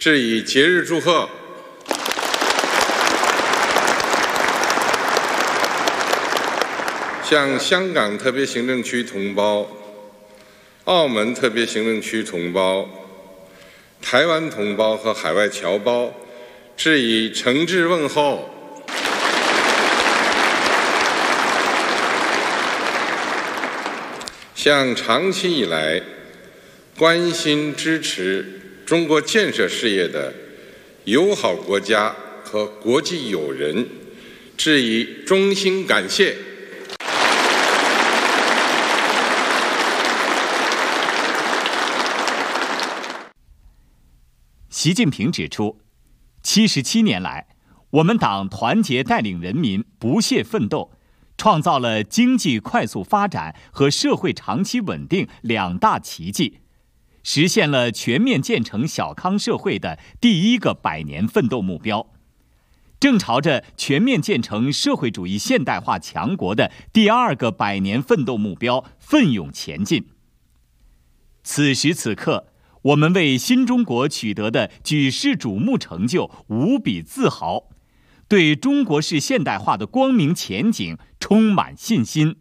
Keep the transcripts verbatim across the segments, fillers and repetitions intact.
致以节日祝贺。向香港特别行政区同胞、澳门特别行政区同胞、台湾同胞和海外侨胞致以诚挚问候。向长期以来关心支持中国建设事业的友好国家和国际友人致以衷心感谢。 习近平指出，七十七年来，我们党团结带领人民不懈奋斗，创造了经济快速发展和社会长期稳定两大奇迹，实现了全面建成小康社会的第一个百年奋斗目标，正朝着全面建成社会主义现代化强国的第二个百年奋斗目标奋勇前进。此时此刻，我们为新中国取得的举世瞩目成就无比自豪，对中国式现代化的光明前景充满信心。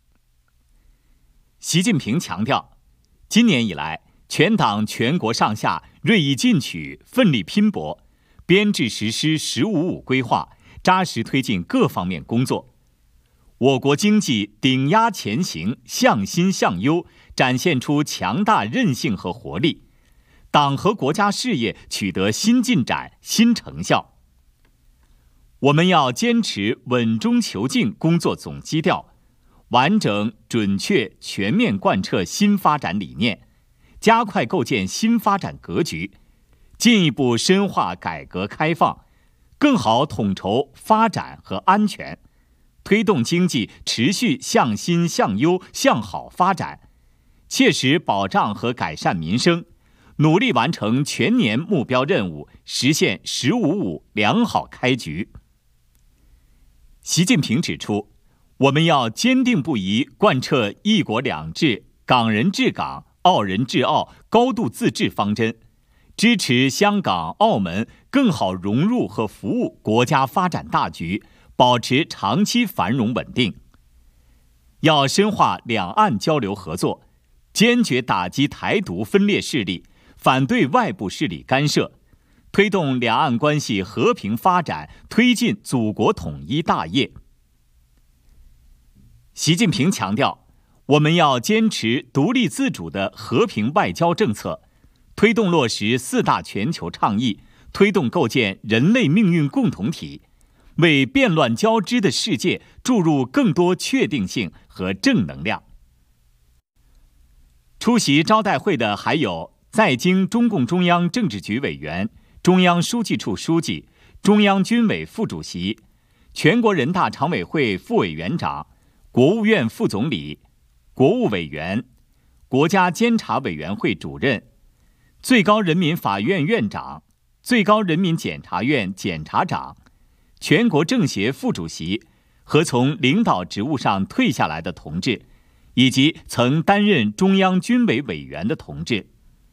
习近平强调，今年以来，全党全国上下锐意进取，奋力拼搏，编制实施“十五五”规划，扎实推进各方面工作。我国经济顶压前行，向新向优，展现出强大韧性和活力。党和国家事业取得新进展、新成效。我们要坚持稳中求进工作总基调，完整、准确、全面贯彻新发展理念，加快构建新发展格局，进一步深化改革开放，更好统筹发展和安全，推动经济持续向新向优向好发展，切实保障和改善民生，努力完成全年目标任务，实现“十五五”良好开局。习近平指出，我们要坚定不移贯彻“一国两制”、港人治港、澳人治澳高度自治方针，支持香港、澳门更好融入和服务国家发展大局，保持长期繁荣稳定。要深化两岸交流合作，坚决打击台独分裂势力，反对外部势力干涉，推动两岸关系和平发展，推进祖国统一大业。习近平强调，我们要坚持独立自主的和平外交政策，推动落实四大全球倡议，推动构建人类命运共同体，为变乱交织的世界注入更多确定性和正能量。出席招待会的还有在京中共中央政治局委员、中央书记处书记、中央军委副主席、全国人大常委会副委员长、国务院副总理、国务委员、国家监察委员会主任、最高人民法院院长、最高人民检察院检察长、全国政协副主席和从领导职务上退下来的同志，以及曾担任中央军委委员的同志。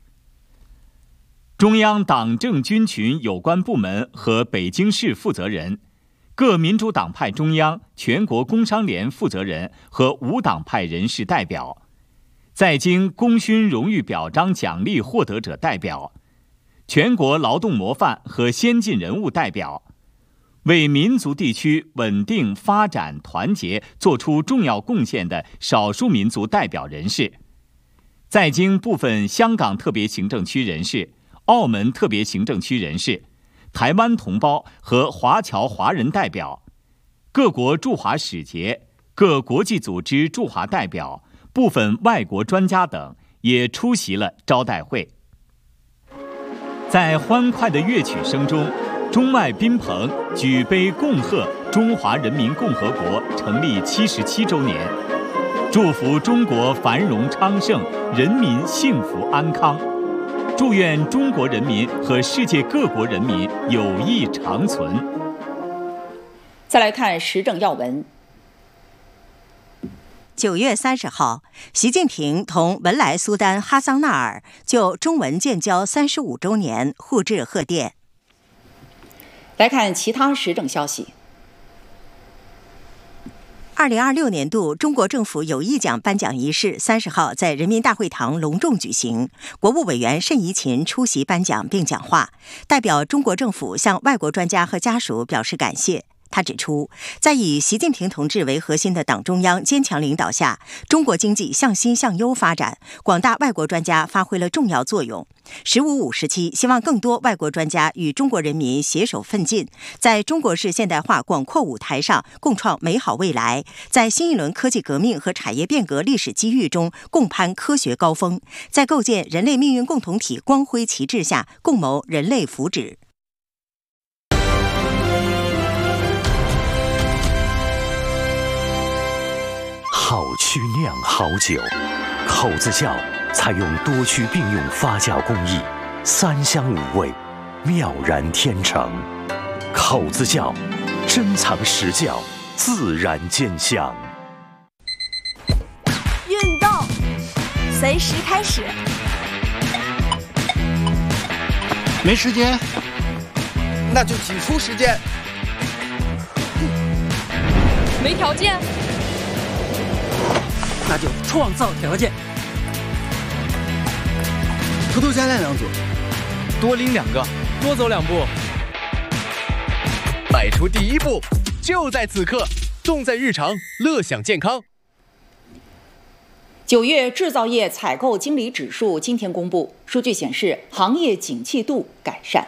中央党政军群有关部门和北京市负责人，各民主党派中央、全国工商联负责人和无党派人士代表，在京功勋荣誉表彰奖励获得者代表，全国劳动模范和先进人物代表，为民族地区稳定发展团结作出重要贡献的少数民族代表人士，在京部分香港特别行政区人士、澳门特别行政区人士、台湾同胞和华侨华人代表，各国驻华使节、各国际组织驻华代表、部分外国专家等也出席了招待会。在欢快的乐曲声中，中外宾朋举杯恭贺中华人民共和国成立七十七周年，祝福中国繁荣昌盛，人民幸福安康，祝愿中国人民和世界各国人民友谊长存。 再来看时政要闻。 九月三十号，习近平同文莱苏丹哈桑纳尔就中文建交三十五周年互致贺电。 来看其他时政消息。 二零二六年度中国政府友谊奖颁奖仪式三十号在人民大会堂隆重举行，国务委员谌贻琴出席颁奖并讲话，代表中国政府向外国专家和家属表示感谢。他指出，在以习近平同志为核心的党中央坚强领导下，中国经济向新向优发展，广大外国专家发挥了重要作用。十五五时期，希望更多外国专家与中国人民携手奋进，在中国式现代化广阔舞台上共创美好未来，在新一轮科技革命和产业变革历史机遇中共攀科学高峰，在构建人类命运共同体光辉旗帜下共谋人类福祉。 好曲酿好酒，口子窖采用多区并用发酵工艺，三香五味，妙然天成。口子窖珍藏实窖，自然见香。 运动，随时开始。 没时间， 那就挤出时间。 没条件， 那就创造条件。 偷偷加练两组， 多拎两个，多走两步。迈出第一步，就在此刻，重在日常，乐享健康。 九月制造业采购经理指数今天公布，数据显示行业景气度改善。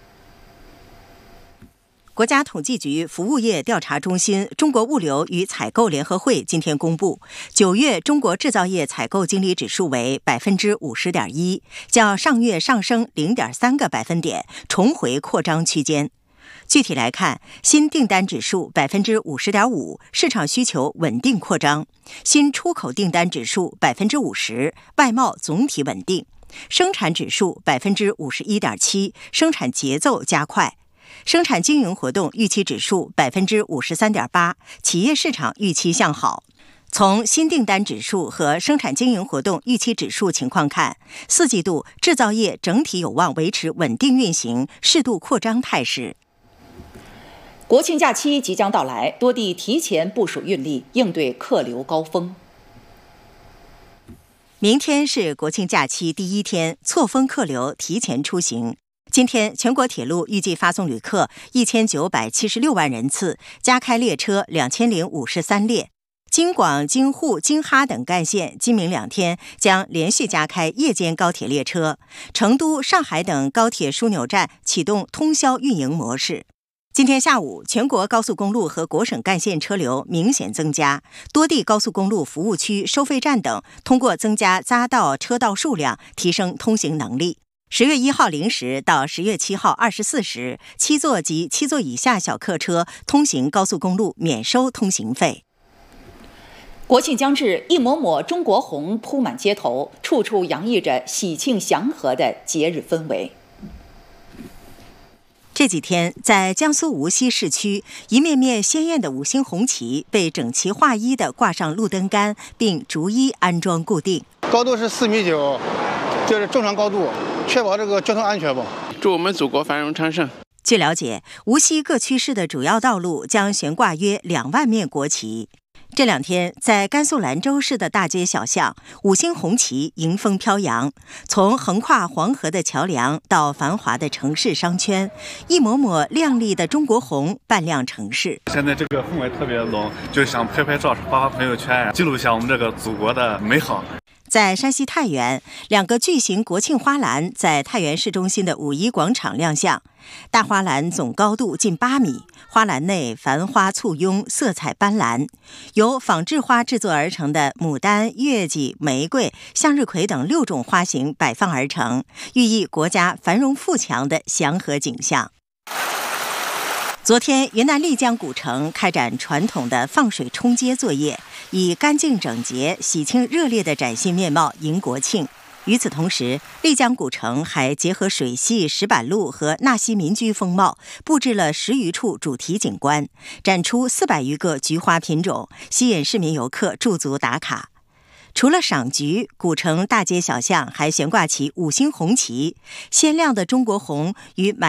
国家统计局服务业调查中心中国物流与采购联合会今天公布，九月中国制造业采购经理指数为百分之五十点一，较上月上升零点三个百分点，重回扩张区间。具体来看，新订单指数百分之五十点五，市场需求稳定扩张；新出口订单指数百分之五十，外贸总体稳定；生产指数百分之五十一点七，生产节奏加快。生产经营活动预期指数百分之五十三点八，企业市场预期向好。从新订单指数和生产经营活动预期指数情况看，四季度制造业整体有望维持稳定运行、适度扩张态势。 国庆假期即将到来，多地提前部署运力，应对客流高峰。 明天是国庆假期第一天，错峰客流提前出行。今天，全国铁路预计发送旅客一千九百七十六万人次，加开列车两千零五十三列。京广、京沪、京哈等干线今明两天将连续加开夜间高铁列车，成都、上海等高铁枢纽站启动通宵运营模式。今天下午，全国高速公路和国省干线车流明显增加，多地高速公路服务区、收费站等通过增加匝道车道数量，提升通行能力。十月一号零时到十月七号二十四时，七座及七座以下小客车通行高速公路免收通行费。 国庆将至，一抹抹中国红铺满街头，处处洋溢着喜庆祥和的节日氛围。 这几天，在江苏无锡市区，一面面鲜艳的五星红旗被整齐划一地挂上路灯杆，并逐一安装固定。 高度是四米九，这是正常高度，确保这个交通安全吧。 祝我们祖国繁荣昌盛。 据了解，无锡各区市的主要道路将悬挂约两万面国旗。这两天，在甘肃兰州市的大街小巷，五星红旗迎风飘扬，从横跨黄河的桥梁到繁华的城市商圈，一抹抹亮丽的中国红伴亮城市。 现在这个氛围特别浓，就是想拍拍照、发发朋友圈，记录一下我们这个祖国的美好。 在山西太原，两个巨型国庆花篮在太原市中心的五一广场亮相。大花篮总高度近八米，花篮内繁花簇拥，色彩斑斓。由仿制花制作而成的牡丹、月季、玫瑰、向日葵等六种花型摆放而成，寓意国家繁荣富强的祥和景象。昨天，云南丽江古城开展传统的放水冲街作业，以干净整洁、喜庆热烈的崭新面貌迎国庆。 与此同时，丽江古城还结合水系、石板路和纳西民居风貌，布置了十余处主题景观，展出四百余个菊花品种，吸引市民游客驻足打卡。除了赏菊，古城大街小巷还悬挂起五星红旗，鲜亮的中国红与满